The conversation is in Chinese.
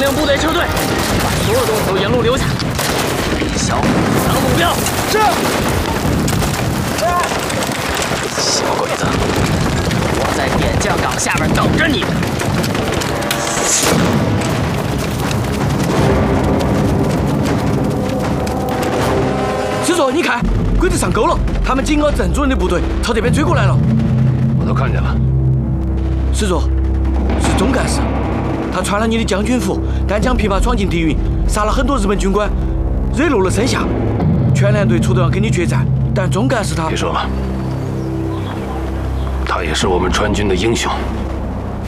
令部队撤退，把所有东西都沿路留下。李潇，抢目标。是。小鬼子，我在点将岗下面等着你。师叔，你看，鬼子上钩了，他们紧咬郑主任的部队朝这边追过来了。 我都看见了。 师叔，是钟干事。 他穿了你的将军服，单枪匹马闯进敌营，杀了很多日本军官，惹怒了生夏。全连队出动要跟你决战，但钟干事他…… 别说了，他也是我们川军的英雄。